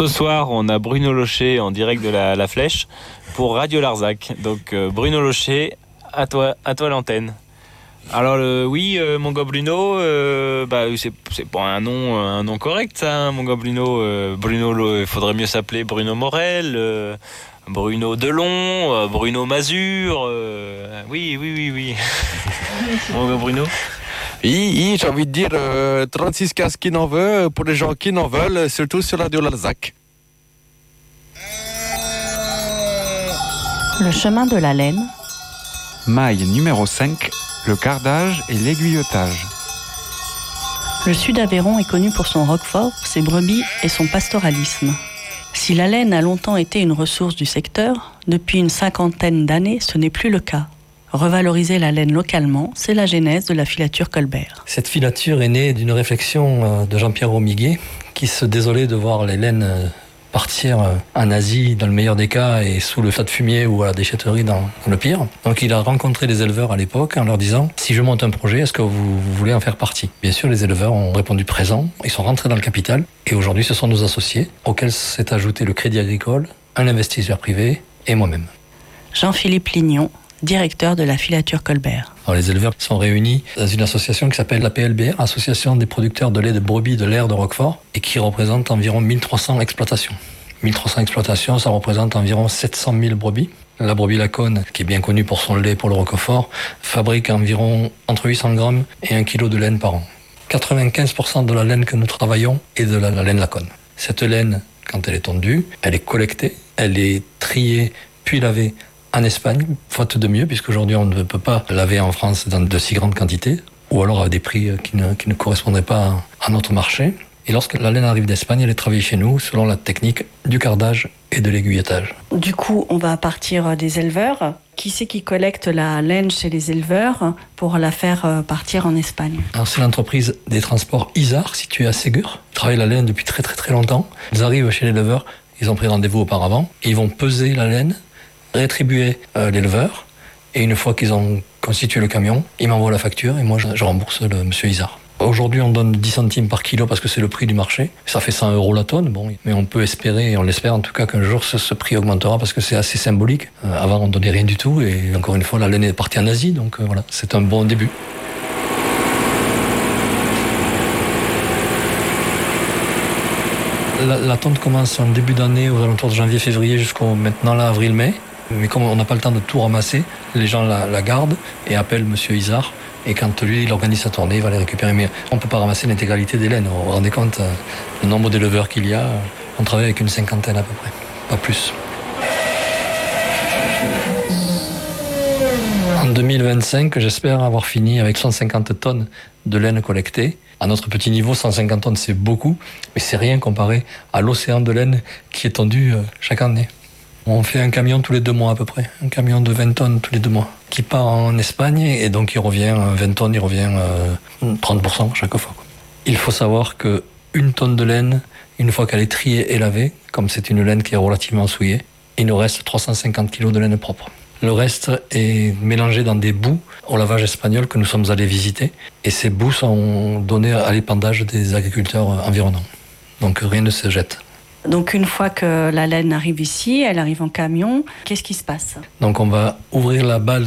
ce soir, on a Bruno Locher en direct de la Flèche pour Radio Larzac. Donc Bruno Locher, à toi l'antenne. Alors oui, mon gars Bruno, c'est pas un nom correct ça, hein, mon gars Bruno. Bruno, il faudrait mieux s'appeler Bruno Morel, Bruno Delon, Bruno Mazur. Oui. Mon gars Bruno. Oui, j'ai envie de dire 36-15 qui n'en veut, pour les gens qui n'en veulent, surtout sur Radio Larzac. Le chemin de la laine. Maille numéro 5, le cardage et l'aiguillotage. Le sud Aveyron est connu pour son roquefort, ses brebis et son pastoralisme. Si la laine a longtemps été une ressource du secteur, depuis une 50aine d'années, ce n'est plus le cas. Revaloriser la laine localement, c'est la genèse de la filature Colbert. Cette filature est née d'une réflexion de Jean-Pierre Romiguet, qui se désolait de voir les laines partir en Asie, dans le meilleur des cas, et sous le tas de fumier ou à la déchetterie dans le pire. Donc il a rencontré des éleveurs à l'époque en leur disant « Si je monte un projet, est-ce que vous voulez en faire partie ?» Bien sûr, les éleveurs ont répondu présent, ils sont rentrés dans le capital, et aujourd'hui ce sont nos associés, auxquels s'est ajouté le Crédit Agricole, un investisseur privé et moi-même. Jean-Philippe Lignon, directeur de la filature Colbert. Alors, les éleveurs sont réunis dans une association qui s'appelle la PLBR, Association des producteurs de lait de brebis de l'aire de Roquefort, et qui représente environ 1300 exploitations. 1300 exploitations, ça représente environ 700 000 brebis. La brebis Laconne, qui est bien connue pour son lait pour le Roquefort, fabrique environ entre 800 grammes et 1 kg de laine par an. 95% de la laine que nous travaillons est de la laine Laconne. Cette laine, quand elle est tondue, elle est collectée, elle est triée, puis lavée en Espagne, faute de mieux, puisqu'aujourd'hui on ne peut pas laver en France dans de si grandes quantités, ou alors à des prix qui ne correspondraient pas à notre marché. Et lorsque la laine arrive d'Espagne, elle est travaillée chez nous selon la technique du cardage et de l'aiguillettage. Du coup, on va partir des éleveurs. Qui c'est qui collecte la laine chez les éleveurs pour la faire partir en Espagne ? Alors c'est l'entreprise des transports Isar, située à Ségur. Ils travaillent la laine depuis très très très longtemps. Ils arrivent chez l'éleveur, ils ont pris rendez-vous auparavant, et ils vont peser la laine, rétribuer l'éleveur, et une fois qu'ils ont constitué le camion, ils m'envoient la facture et moi je rembourse le monsieur Isard. Aujourd'hui on donne 10 centimes par kilo parce que c'est le prix du marché, ça fait 100 € la tonne, bon, mais on peut espérer, et on l'espère en tout cas, qu'un jour ce prix augmentera parce que c'est assez symbolique. Avant on donnait rien du tout, et encore une fois la laine est partie en Asie, donc voilà, c'est un bon début. La tonte commence en début d'année, aux alentours de janvier-février jusqu'au maintenant là, avril-mai. Mais comme on n'a pas le temps de tout ramasser, les gens la gardent et appellent monsieur Isard. Et quand lui, il organise sa tournée, il va les récupérer. Mais on ne peut pas ramasser l'intégralité des laines. Vous vous rendez compte le nombre d'éleveurs qu'il y a? On travaille avec une 50aine à peu près, pas plus. En 2025, j'espère avoir fini avec 150 tonnes de laine collectée. À notre petit niveau, 150 tonnes, c'est beaucoup, mais c'est rien comparé à l'océan de laine qui est tendu chaque année. On fait un camion tous les 2 mois à peu près, un camion de 20 tonnes tous les 2 mois, qui part en Espagne, et donc il revient 20 tonnes, il revient 30% chaque fois. Il faut savoir qu'une tonne de laine, une fois qu'elle est triée et lavée, comme c'est une laine qui est relativement souillée, il nous reste 350 kg de laine propre. Le reste est mélangé dans des boues au lavage espagnol que nous sommes allés visiter, et ces boues sont données à l'épandage des agriculteurs environnants. Donc rien ne se jette. Donc une fois que la laine arrive ici, elle arrive en camion, qu'est-ce qui se passe ? Donc on va ouvrir la balle